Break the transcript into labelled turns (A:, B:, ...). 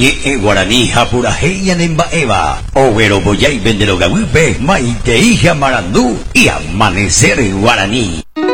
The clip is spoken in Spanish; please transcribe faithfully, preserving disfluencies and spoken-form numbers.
A: Ñe e guaraní japurajeña nemba eva. Overo boyay vendero gabupe, maite hija marandú y amanecer guaraní.